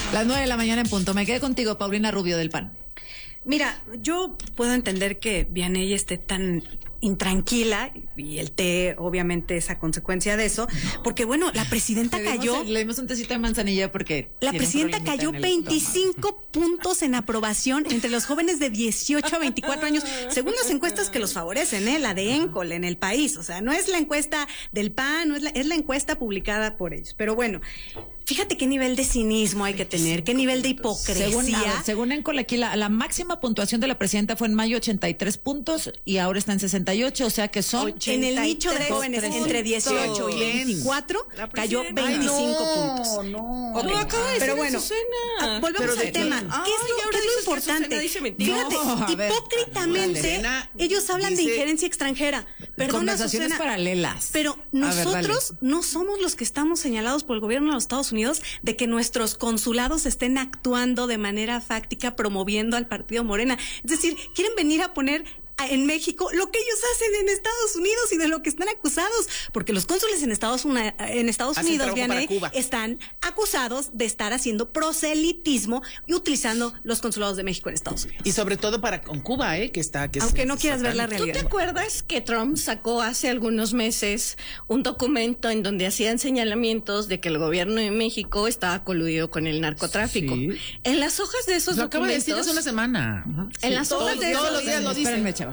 Las 9 de la mañana en punto. Me quedé contigo, Paulina Rubio, del PAN. Mira, yo puedo entender que Vianey esté tan intranquila, y el té obviamente es a consecuencia de eso, porque bueno, la presidenta cayó. Le dimos un tecito de manzanilla porque la presidenta cayó 25 puntos en aprobación entre los jóvenes de 18 a 24 años, según las encuestas que los favorecen, la de Encol en El País. O sea, no es la encuesta del PAN, no es la encuesta publicada por ellos. Pero bueno, fíjate qué nivel de cinismo hay que tener, qué nivel de hipocresía. Según Encol, aquí la máxima puntuación de la presidenta fue en mayo 83 puntos y ahora está en 68, o sea que son... En el nicho de jóvenes entre 18 y 24 cayó 25 puntos. No. Okay. Pero bueno, volvemos al tema. ¿Qué es lo importante? Fíjate, hipócritamente, ellos hablan de injerencia extranjera. Perdona, conversaciones Susana, paralelas. pero nosotros no somos los que estamos señalados por el gobierno de los Estados Unidos de que nuestros consulados estén actuando de manera fáctica promoviendo al partido Morena. Es decir, quieren venir a poner en México lo que ellos hacen en Estados Unidos y de lo que están acusados, porque los cónsules en Estados Unidos, Vianey, están acusados de estar haciendo proselitismo y utilizando los consulados de México en Estados Unidos. Y sobre todo con Cuba, que aunque no quieras ver la realidad. ¿Tú te acuerdas que Trump sacó hace algunos meses un documento en donde hacían señalamientos de que el gobierno de México estaba coludido con el narcotráfico? Sí. En las hojas de esos documentos... Lo acaba de decir hace una semana. En las hojas de esos... Todos los días lo dicen. Espérenme, chavos.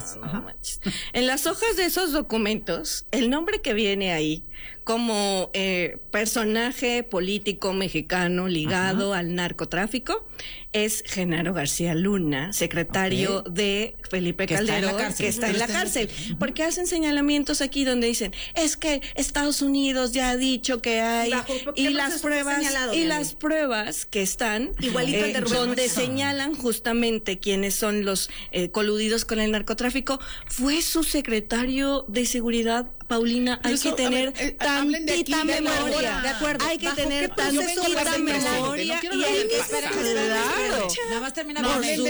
En las hojas de esos documentos, el nombre que viene ahí como personaje político mexicano ligado al narcotráfico es Genaro García Luna, secretario de Felipe Calderón, que está en la cárcel, porque hacen señalamientos aquí donde dicen, es que Estados Unidos ya ha dicho que hay, y las pruebas que están donde señalan justamente quiénes son los coludidos con el narcotráfico, fue su secretario de seguridad. Paulina, hay que tener tantita memoria. De acuerdo. Hay que tener tantita memoria. Y hay que esperar. Nada más terminar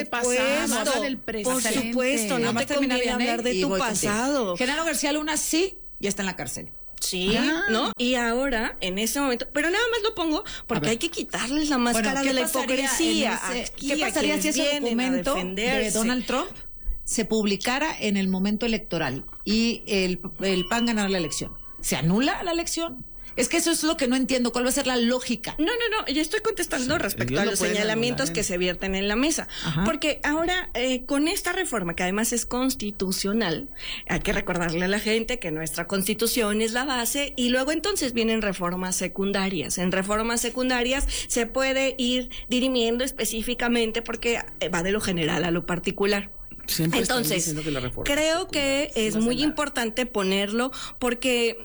por supuesto, no te conviene hablar de tu pasado. Genaro García Luna sí, ya está en la cárcel. Sí, ¿no? Y ahora, en ese momento, pero nada más lo pongo porque hay que quitarles la máscara de la hipocresía. ¿Qué pasaría si ese documento de Donald Trump se publicara en el momento electoral y el PAN ganara la elección? ¿Se anula la elección? Es que eso es lo que no entiendo. ¿Cuál va a ser la lógica? No. Yo estoy contestando respecto a los señalamientos que se vierten en la mesa. Porque ahora, con esta reforma, que además es constitucional, hay que recordarle a la gente que nuestra constitución es la base y luego entonces vienen reformas secundarias. En reformas secundarias se puede ir dirimiendo específicamente porque va de lo general a lo particular. Entonces, creo que es muy importante ponerlo porque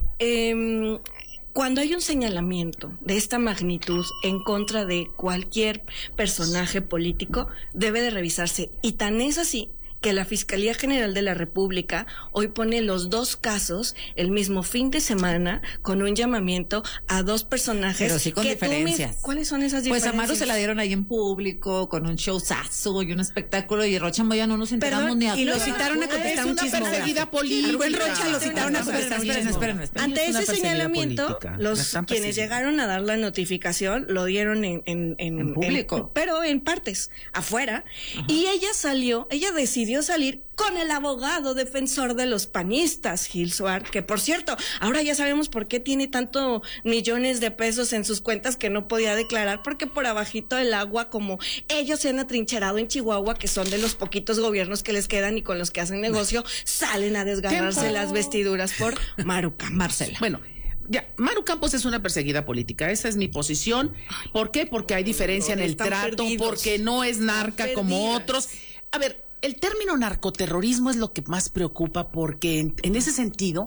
cuando hay un señalamiento de esta magnitud en contra de cualquier personaje político, debe de revisarse. Y tan es así que la Fiscalía General de la República hoy pone los dos casos el mismo fin de semana con un llamamiento a dos personajes. Pero sí con diferencias. ¿Cuáles son esas diferencias? Pues a Maru se la dieron ahí en público con un showzazo y un espectáculo y Rocha Moya no nos enteramos ni a... Y lo citaron a contestar un chismógrafo. Es una perseguida política. Al buen Rocha lo citaron a contestar un chismógrafo. Ante ese señalamiento, quienes llegaron a dar la notificación lo dieron en público. Pero en partes, afuera. Y ella decidió salir con el abogado defensor de los panistas, Gil Suar, que por cierto, ahora ya sabemos por qué tiene tanto millones de pesos en sus cuentas que no podía declarar, porque por abajito del agua, como ellos se han atrincherado en Chihuahua, que son de los poquitos gobiernos que les quedan y con los que hacen negocio, salen a desgarrarse las vestiduras por Maru Campos. Marcela. Bueno, ya, Maru Campos es una perseguida política, esa es mi posición. ¿Por qué? Porque hay diferencia en el trato, porque no es narca como otros. A ver, el término narcoterrorismo es lo que más preocupa porque en ese sentido,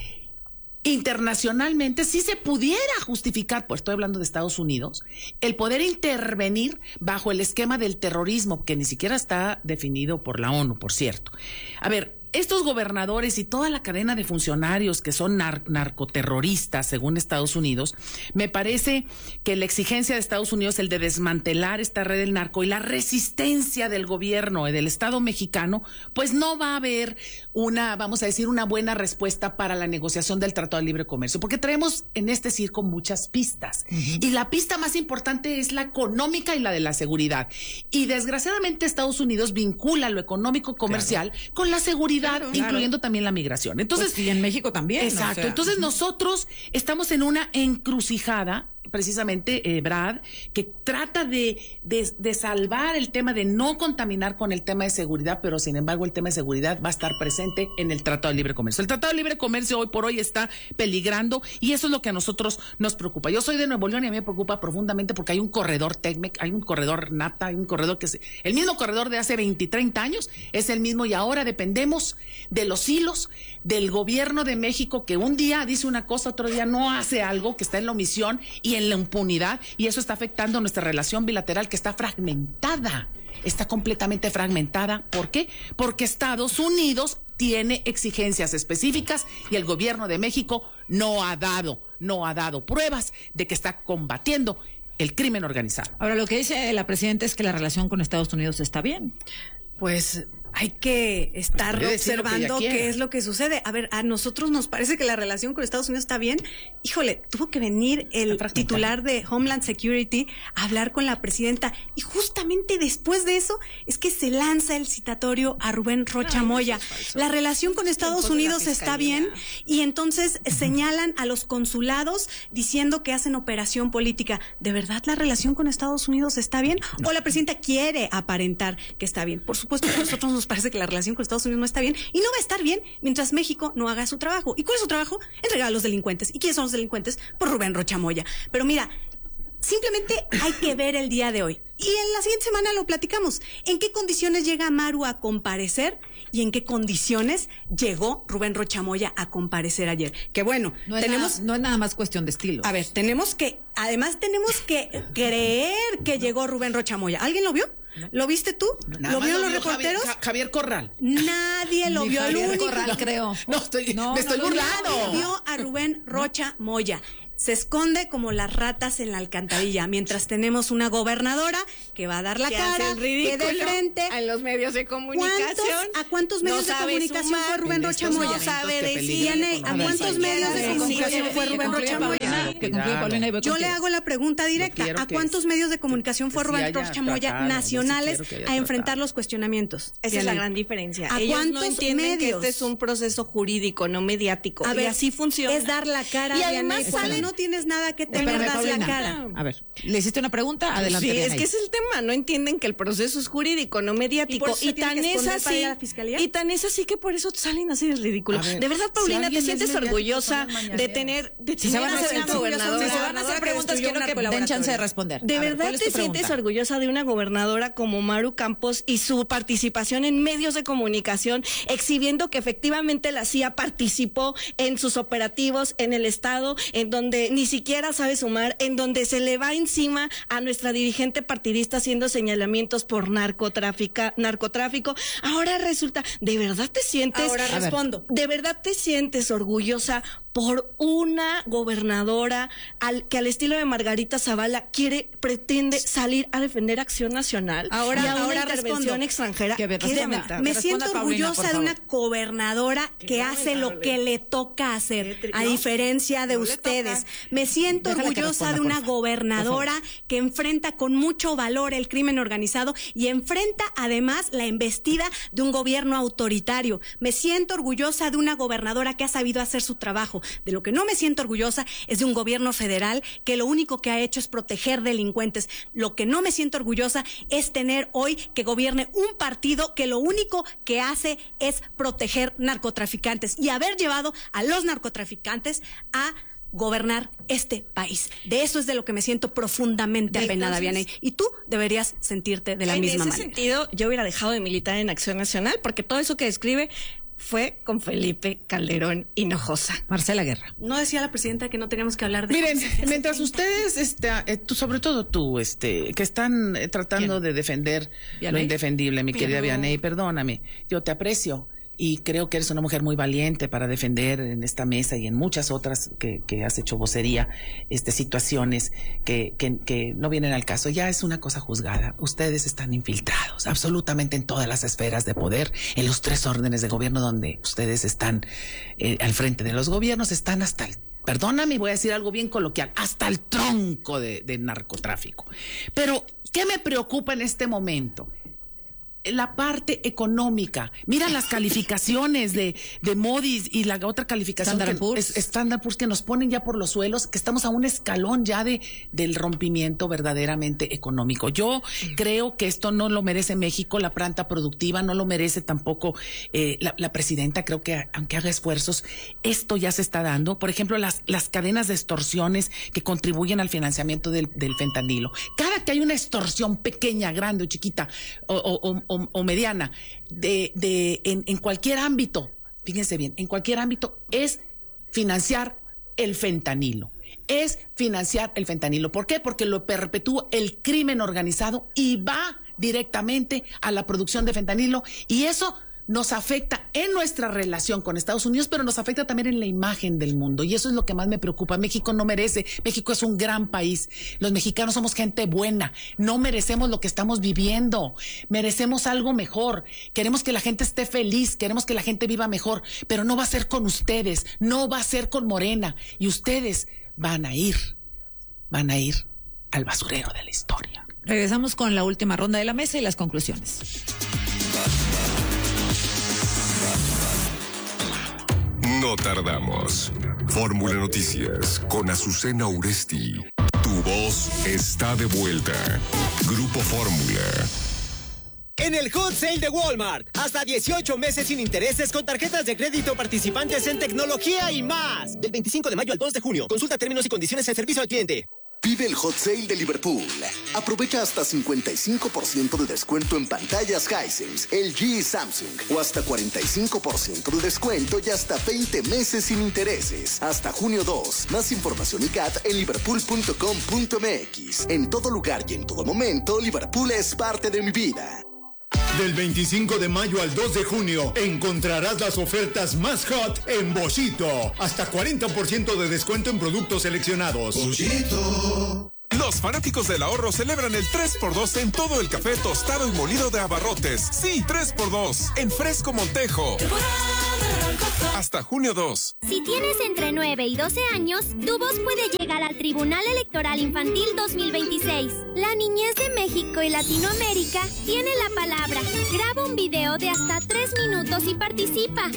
internacionalmente sí se pudiera justificar, pues estoy hablando de Estados Unidos, el poder intervenir bajo el esquema del terrorismo, que ni siquiera está definido por la ONU, por cierto. A ver, estos gobernadores y toda la cadena de funcionarios que son narcoterroristas, según Estados Unidos, me parece que la exigencia de Estados Unidos, el de desmantelar esta red del narco y la resistencia del gobierno y del Estado mexicano, pues no va a haber una buena respuesta para la negociación del Tratado de Libre Comercio, porque traemos en este circo muchas pistas. Y la pista más importante es la económica y la de la seguridad. Y desgraciadamente Estados Unidos vincula lo económico comercial con la seguridad, incluyendo también la migración. Entonces, pues, y en México también. Exacto. Entonces nosotros estamos en una encrucijada, precisamente, Brad, que trata de salvar el tema de no contaminar con el tema de seguridad, pero sin embargo el tema de seguridad va a estar presente en el Tratado de Libre Comercio. El Tratado de Libre Comercio hoy por hoy está peligrando y eso es lo que a nosotros nos preocupa. Yo soy de Nuevo León y a mí me preocupa profundamente porque hay un corredor TECMEC, hay un corredor NAFTA, hay un corredor que es el mismo corredor de hace 20 y 30 años, es el mismo, y ahora dependemos de los hilos del gobierno de México, que un día dice una cosa, otro día no hace algo, que está en la omisión y en la impunidad, y eso está afectando nuestra relación bilateral, que está fragmentada, está completamente fragmentada. ¿Por qué? Porque Estados Unidos tiene exigencias específicas y el gobierno de México no ha dado pruebas de que está combatiendo el crimen organizado. Ahora, lo que dice la presidenta es que la relación con Estados Unidos está bien. Pues hay que estar observando qué es lo que sucede. A ver, a nosotros nos parece que la relación con Estados Unidos está bien. Híjole, tuvo que venir el titular de Homeland Security a hablar con la presidenta, y justamente después de eso es que se lanza el citatorio a Rubén Rocha Moya. La relación con Estados Unidos está bien, y entonces señalan a los consulados diciendo que hacen operación política. ¿De verdad la relación con Estados Unidos está bien? ¿O la presidenta quiere aparentar que está bien? Por supuesto que a nosotros nos parece que la relación con Estados Unidos no está bien, y no va a estar bien mientras México no haga su trabajo. ¿Y cuál es su trabajo? Entregar a los delincuentes. ¿Y quiénes son los delincuentes? Por Rubén Rocha Moya. Pero mira, simplemente hay que ver el día de hoy. Y en la siguiente semana lo platicamos. ¿En qué condiciones llega Maru a comparecer? ¿Y en qué condiciones llegó Rubén Rocha Moya a comparecer ayer? Que bueno, no es nada más cuestión de estilo. A ver, tenemos que creer que llegó Rubén Rocha Moya. ¿Alguien lo vio? ¿Lo viste tú? ¿Lo vieron los reporteros? Javier Corral. Nadie lo vio. Javier Corral, creo. Me estoy burlando. Nadie vio a Rubén Rocha Moya. Se esconde como las ratas en la alcantarilla, mientras tenemos una gobernadora que va a dar la cara, que de frente en los medios de comunicación. ¿A cuántos medios de comunicación fue Rubén Rocha Moya? No sabe decir. ¿A cuántos medios de comunicación fue Rubén Rocha Moya? Yo le hago la pregunta directa. ¿A cuántos medios de comunicación fue Rubén Rocha Moya nacionales a enfrentar los cuestionamientos? Esa es la gran diferencia. ¿A cuántos no entienden medios? que este es un proceso jurídico, no mediático. A ver, y así funciona. Es dar la cara. Y además no tienes nada que temer, das la cara. A ver, ¿le hiciste una pregunta? Adelante. Sí, es que ese es el tema. No entienden que el proceso es jurídico, no mediático. Y tan es así que por eso salen así de ridículo. De verdad, Paulina, ¿te sientes orgullosa de tener si se van a hacer preguntas, quiero que den chance de responder. ¿De verdad te sientes orgullosa de una gobernadora como Maru Campos y su participación en medios de comunicación, exhibiendo que efectivamente la CIA participó en sus operativos en el estado, en donde ni siquiera sabe sumar, en donde se le va encima a nuestra dirigente partidista haciendo señalamientos por narcotráfico? Ahora resulta, ¿de verdad te sientes? Ahora respondo. ¿De verdad te sientes orgullosa por una gobernadora que al estilo de Margarita Zavala pretende salir a defender Acción Nacional? Ahora intervención extranjera. Me siento orgullosa de una gobernadora que hace lo que le toca hacer, a diferencia de ustedes. Me siento orgullosa de una gobernadora que enfrenta con mucho valor el crimen organizado y enfrenta además la embestida de un gobierno autoritario. Me siento orgullosa de una gobernadora que ha sabido hacer su trabajo. De lo que no me siento orgullosa es de un gobierno federal que lo único que ha hecho es proteger delincuentes. Lo que no me siento orgullosa es tener hoy que gobierne un partido que lo único que hace es proteger narcotraficantes y haber llevado a los narcotraficantes a gobernar este país. De eso es de lo que me siento profundamente apenada, Vianey. Y tú deberías sentirte de la misma manera. En ese sentido, yo hubiera dejado de militar en Acción Nacional, porque todo eso que describe fue con Felipe Calderón Hinojosa. Marcela Guerra. No decía la presidenta que no teníamos que hablar de... Miren, mientras ustedes, sobre todo tú, que están tratando de defender lo indefendible, mi querida Vianey, perdóname, yo te aprecio. y creo que eres una mujer muy valiente para defender en esta mesa y en muchas otras que has hecho vocería situaciones que no vienen al caso. Ya es una cosa juzgada. Ustedes están infiltrados absolutamente en todas las esferas de poder, en los 3 órdenes de gobierno donde ustedes están al frente de los gobiernos, están hasta el, perdóname, voy a decir algo bien coloquial, hasta el tronco de narcotráfico. Pero, ¿qué me preocupa en este momento? La parte económica. Mira las calificaciones de Moody's y la otra calificación Standard Poor's que nos ponen ya por los suelos, que estamos a un escalón ya del rompimiento verdaderamente económico. Yo creo que esto no lo merece México, la planta productiva, no lo merece tampoco la presidenta. Creo que aunque haga esfuerzos, esto ya se está dando. Por ejemplo, las cadenas de extorsiones que contribuyen al financiamiento del fentanilo. Cada que hay una extorsión pequeña, grande o chiquita o mediana en cualquier ámbito, fíjense bien, en cualquier ámbito es financiar el fentanilo. ¿Por qué? Porque lo perpetúa el crimen organizado y va directamente a la producción de fentanilo, y eso nos afecta en nuestra relación con Estados Unidos, pero nos afecta también en la imagen del mundo, y eso es lo que más me preocupa. México no merece, México es un gran país, los mexicanos somos gente buena, no merecemos lo que estamos viviendo, merecemos algo mejor, queremos que la gente esté feliz, queremos que la gente viva mejor, pero no va a ser con ustedes, no va a ser con Morena, y ustedes van a ir al basurero de la historia. Regresamos con la última ronda de la mesa y las conclusiones. No tardamos. Fórmula Noticias con Azucena Uresti. Tu voz está de vuelta. Grupo Fórmula. En el Hot Sale de Walmart, hasta 18 meses sin intereses con tarjetas de crédito participantes en tecnología y más. Del 25 de mayo al 2 de junio. Consulta términos y condiciones en servicio al cliente. Vive el Hot Sale de Liverpool. Aprovecha hasta 55% de descuento en pantallas Hisense, LG y Samsung. O hasta 45% de descuento y hasta 20 meses sin intereses. Hasta junio 2. Más información y CAT en liverpool.com.mx. En todo lugar y en todo momento, Liverpool es parte de mi vida. Del 25 de mayo al 2 de junio encontrarás las ofertas más hot en Boschito. Hasta 40% de descuento en productos seleccionados. Boschito. Los fanáticos del ahorro celebran el 3x2 en todo el café tostado y molido de Abarrotes. Sí, 3x2 en Fresco Montejo. Hasta junio 2. Si tienes entre 9 y 12 años, tu voz puede llegar al Tribunal Electoral Infantil 2026. La niñez de México y Latinoamérica tiene la palabra. Graba un video de hasta 3 minutos y participa.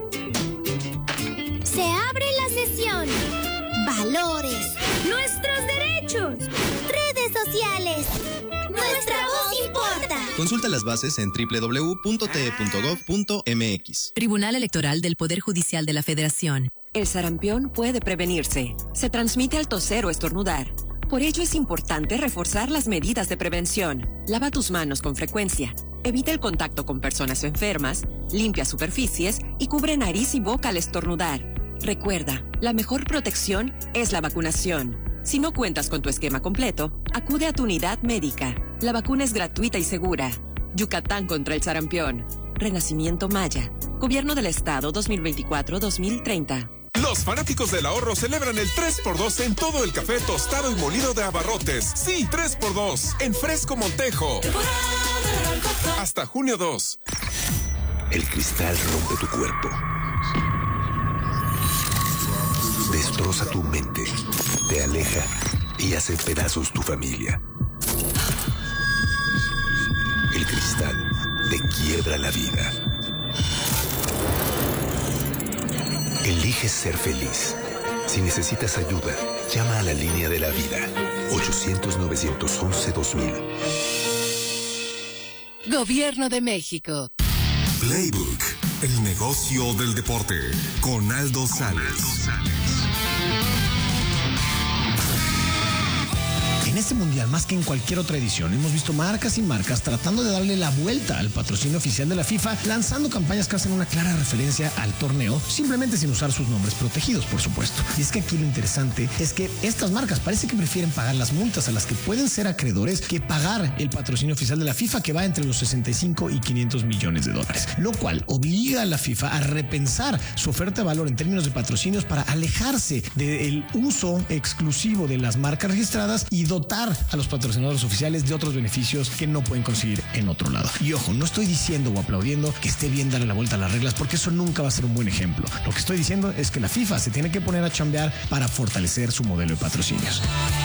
Se abre la sesión. Valores. Nuestros derechos. Redes sociales. Nuestra voz importa. Consulta las bases en www.te.gov.mx. Tribunal Electoral del Poder Judicial de la Federación. El sarampión puede prevenirse. Se transmite al toser o estornudar. Por ello es importante reforzar las medidas de prevención. Lava tus manos con frecuencia. Evita el contacto con personas enfermas. Limpia superficies y cubre nariz y boca al estornudar. Recuerda, la mejor protección es la vacunación. Si no cuentas con tu esquema completo, acude a tu unidad médica. La vacuna es gratuita y segura. Yucatán contra el sarampión. Renacimiento Maya. Gobierno del Estado 2024-2030. Los fanáticos del ahorro celebran el 3x2 en todo el café tostado y molido de Abarrotes. Sí, 3x2 en Fresco Montejo. Hasta junio 2. El cristal rompe tu cuerpo. Destroza tu mente, te aleja y hace pedazos tu familia. El cristal te quiebra la vida. Elige ser feliz. Si necesitas ayuda, llama a la línea de la vida. 800-911-2000. Gobierno de México. Playbook, el negocio del deporte, con Aldo Sales. En este mundial, más que en cualquier otra edición, hemos visto marcas y marcas tratando de darle la vuelta al patrocinio oficial de la FIFA, lanzando campañas que hacen una clara referencia al torneo, simplemente sin usar sus nombres protegidos, por supuesto. Y es que aquí lo interesante es que estas marcas parece que prefieren pagar las multas a las que pueden ser acreedores que pagar el patrocinio oficial de la FIFA, que va entre los 65 y 500 millones de dólares, lo cual obliga a la FIFA a repensar su oferta de valor en términos de patrocinios para alejarse del uso exclusivo de las marcas registradas y dotar a los patrocinadores oficiales de otros beneficios que no pueden conseguir en otro lado. Y ojo, no estoy diciendo o aplaudiendo que esté bien darle la vuelta a las reglas, porque eso nunca va a ser un buen ejemplo. Lo que estoy diciendo es que la FIFA se tiene que poner a chambear para fortalecer su modelo de patrocinios.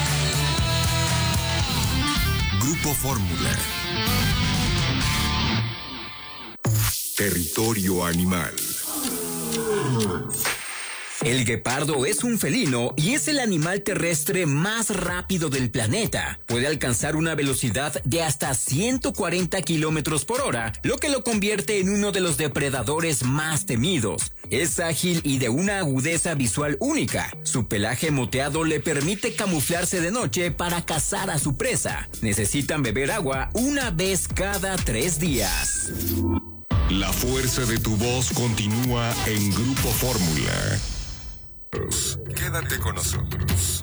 Grupo Fórmula. Territorio animal. El guepardo es un felino y es el animal terrestre más rápido del planeta. Puede alcanzar una velocidad de hasta 140 kilómetros por hora, lo que lo convierte en uno de los depredadores más temidos. Es ágil y de una agudeza visual única. Su pelaje moteado le permite camuflarse de noche para cazar a su presa. Necesitan beber agua una vez cada 3 días. La fuerza de tu voz continúa en Grupo Fórmula. Quédate con nosotros.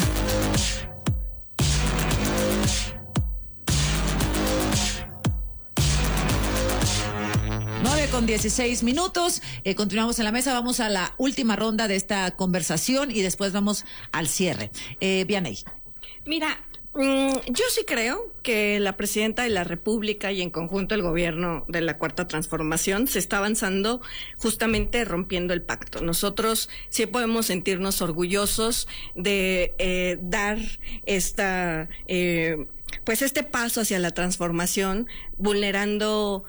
9:16. Continuamos en la mesa. Vamos a la última ronda de esta conversación y después vamos al cierre. Vianey. Mira, yo sí creo que la presidenta de la República y en conjunto el gobierno de la Cuarta Transformación se está avanzando justamente rompiendo el pacto. Nosotros sí podemos sentirnos orgullosos de dar este paso hacia la transformación, vulnerando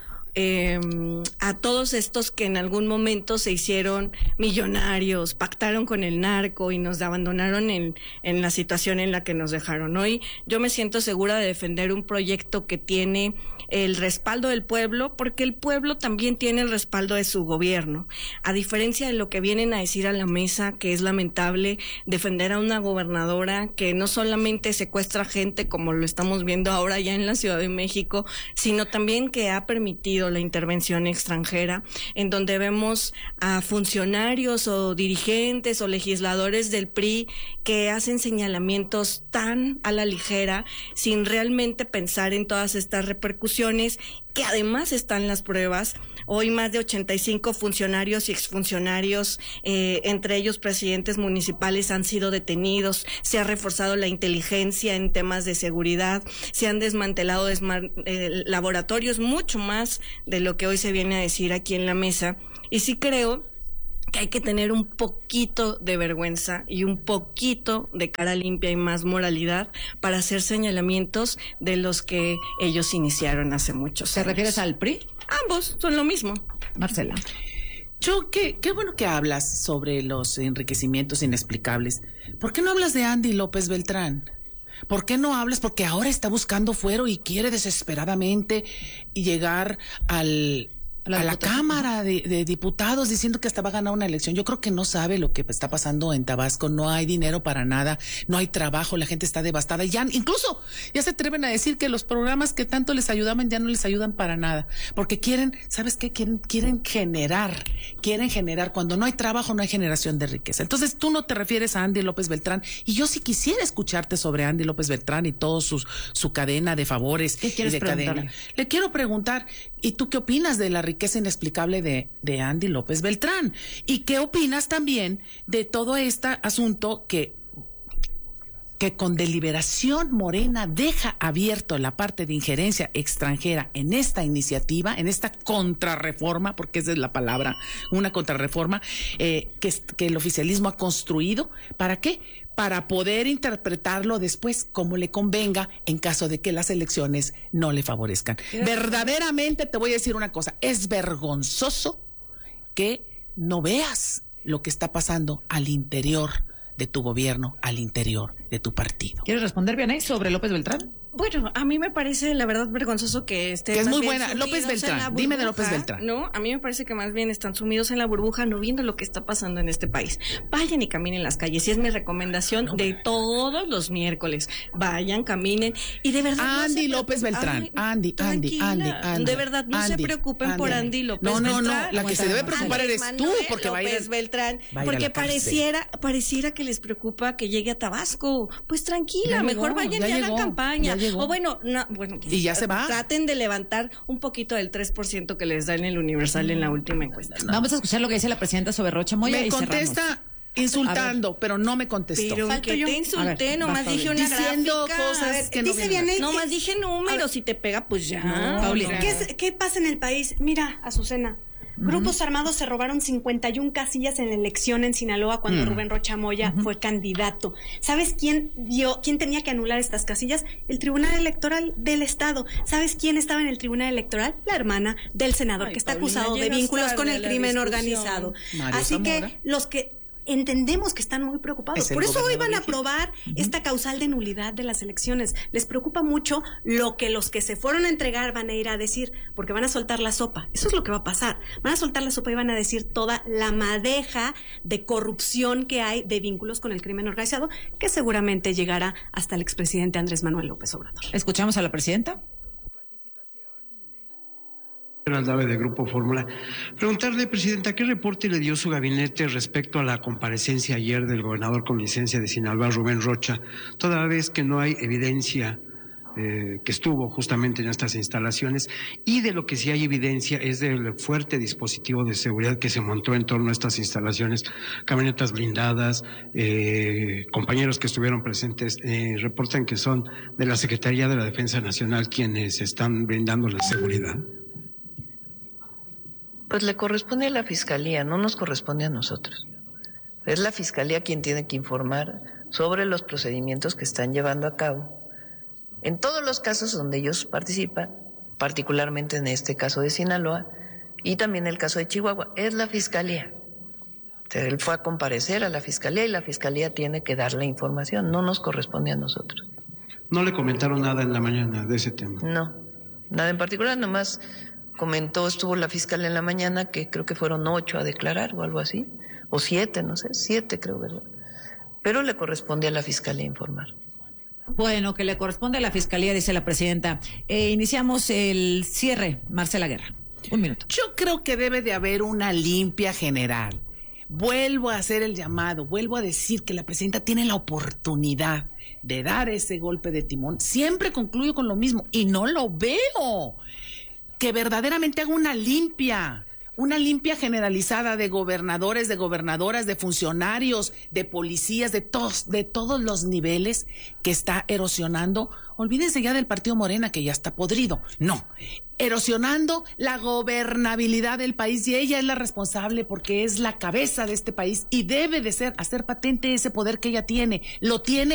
a todos estos que en algún momento se hicieron millonarios, pactaron con el narco y nos abandonaron en la situación en la que nos dejaron. Hoy yo me siento segura de defender un proyecto que tiene el respaldo del pueblo, porque el pueblo también tiene el respaldo de su gobierno. A diferencia de lo que vienen a decir a la mesa, que es lamentable defender a una gobernadora que no solamente secuestra gente como lo estamos viendo ahora ya en la Ciudad de México, sino también que ha permitido la intervención extranjera, en donde vemos a funcionarios o dirigentes o legisladores del PRI que hacen señalamientos tan a la ligera, sin realmente pensar en todas estas repercusiones, que además están las pruebas. Hoy más de 85 funcionarios y exfuncionarios, entre ellos presidentes municipales, han sido detenidos. Se ha reforzado la inteligencia en temas de seguridad. Se han desmantelado laboratorios, mucho más de lo que hoy se viene a decir aquí en la mesa. Y sí creo que hay que tener un poquito de vergüenza y un poquito de cara limpia y más moralidad para hacer señalamientos de los que ellos iniciaron hace muchos años. ¿Te refieres al PRI? Ambos son lo mismo. Marcela. Qué bueno que hablas sobre los enriquecimientos inexplicables. ¿Por qué no hablas de Andy López Beltrán? ¿Por qué no hablas? Porque ahora está buscando fuero y quiere desesperadamente llegar a la Cámara de Diputados, diciendo que hasta va a ganar una elección. Yo creo que no sabe lo que está pasando en Tabasco. No hay dinero para nada, no hay trabajo, la gente está devastada. Y incluso ya se atreven a decir que los programas que tanto les ayudaban ya no les ayudan para nada. Porque quieren, ¿sabes qué? Quieren generar. Cuando no hay trabajo, no hay generación de riqueza. Entonces tú no te refieres a Andy López Beltrán. Y yo sí quisiera escucharte sobre Andy López Beltrán y todo su cadena de favores. ¿Qué quieres preguntarle? Le quiero preguntar, ¿y tú qué opinas de la riqueza inexplicable de Andy López Beltrán? ¿Y qué opinas también de todo este asunto que con deliberación Morena deja abierto la parte de injerencia extranjera en esta iniciativa, en esta contrarreforma, porque esa es la palabra, una contrarreforma que el oficialismo ha construido? ¿Para qué? Para poder interpretarlo después como le convenga en caso de que las elecciones no le favorezcan. Verdaderamente te voy a decir una cosa, es vergonzoso que no veas lo que está pasando al interior de tu gobierno, al interior de tu partido. ¿Quieres responder, Vianey, sobre López Beltrán? Bueno, a mí me parece, la verdad, vergonzoso que esté. Que es muy buena. López Beltrán, dime de López Beltrán. No, a mí me parece que más bien están sumidos en la burbuja, no viendo lo que está pasando en este país. Vayan y caminen las calles, y es mi recomendación de todos los miércoles. Vayan, caminen, y de verdad. Andy López Beltrán, Andy. De verdad, no se preocupen por Andy López Beltrán. No, la que se debe preocupar eres tú, porque va a ir López Beltrán, porque pareciera que les preocupa que llegue a Tabasco. Pues tranquila, mejor vayan y hagan campaña. O bueno, y ya se va. Traten de levantar un poquito del 3% que les da en el Universal en la última encuesta. Vamos a escuchar lo que dice la presidenta sobre Rocha Moya. Me contesta insultando, pero no me contestó. Pero que te insulté, nomás dije una diciendo gráfica. cosas que no vienen. Nomás dije números, si te pega, pues ya. Paulina. ¿Qué pasa en el país? Mira, Azucena. Grupos armados se robaron 51 casillas en la elección en Sinaloa cuando Rubén Rocha Moya fue candidato. ¿Sabes quién tenía que anular estas casillas? El Tribunal Electoral del Estado. ¿Sabes quién estaba en el Tribunal Electoral? La hermana del senador que está acusado de vínculos con el crimen organizado. Así que los que entendemos que están muy preocupados. Por eso hoy van a aprobar esta causal de nulidad de las elecciones. Les preocupa mucho lo que los que se fueron a entregar van a ir a decir, porque van a soltar la sopa. Eso es lo que va a pasar. Van a soltar la sopa y van a decir toda la madeja de corrupción que hay de vínculos con el crimen organizado, que seguramente llegará hasta el expresidente Andrés Manuel López Obrador. Escuchamos a la presidenta. Aldave de Grupo Fórmula. Preguntarle, presidenta, ¿qué reporte le dio su gabinete respecto a la comparecencia ayer del gobernador con licencia de Sinaloa, Rubén Rocha, toda vez que no hay evidencia que estuvo justamente en estas instalaciones, y de lo que sí hay evidencia es del fuerte dispositivo de seguridad que se montó en torno a estas instalaciones, camionetas blindadas, compañeros que estuvieron presentes reportan que son de la Secretaría de la Defensa Nacional quienes están brindando la seguridad? Pues le corresponde a la Fiscalía, no nos corresponde a nosotros. Es la Fiscalía quien tiene que informar sobre los procedimientos que están llevando a cabo en todos los casos donde ellos participan, particularmente en este caso de Sinaloa y también el caso de Chihuahua. Es la Fiscalía. Él fue a comparecer a la Fiscalía y la Fiscalía tiene que dar la información, no nos corresponde a nosotros. ¿No le comentaron nada en la mañana de ese tema? No, nada en particular, nomás estuvo la fiscal en la mañana, que creo que fueron 8 a declarar o algo así, o 7, no sé, 7 creo, ¿verdad? Pero le corresponde a la Fiscalía informar. Bueno, que le corresponde a la Fiscalía, dice la presidenta. Iniciamos el cierre, Marcela Guerra. 1 minuto. Yo creo que debe de haber una limpia general. Vuelvo a hacer el llamado, vuelvo a decir que la presidenta tiene la oportunidad de dar ese golpe de timón. Siempre concluyo con lo mismo y no lo veo. Que verdaderamente haga una limpia generalizada de gobernadores, de gobernadoras, de funcionarios, de policías, de todos los niveles que está erosionando. Olvídense ya del partido Morena, que ya está podrido. No, erosionando la gobernabilidad del país, y ella es la responsable porque es la cabeza de este país y debe de hacer patente ese poder que ella tiene. Lo tiene